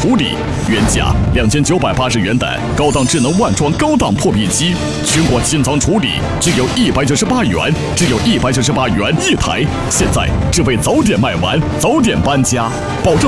处理，原价2980元的高档智能万装高档破壁机，全国清仓处理只有198元，只有198元一台，现在只为早点卖完，早点搬家，保证